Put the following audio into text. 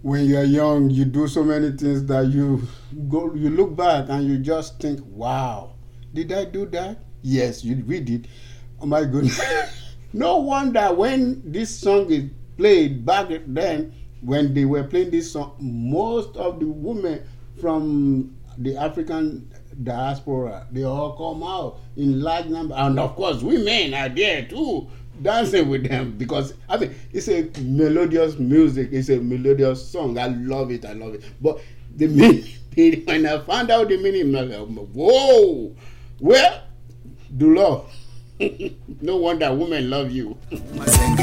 when you're young, you do so many things that you look back and you just think, wow, did I do that? Yes, we did. Oh my goodness. No wonder when this song is played back then, when they were playing this song, most of the women from the African diaspora, they all come out in large number. And of course, women are there too, dancing with them, because I mean it's a melodious music, it's a melodious song. I love it, but the meaning, when I found out the meaning, I'm like, whoa, well, do love. No wonder women love you.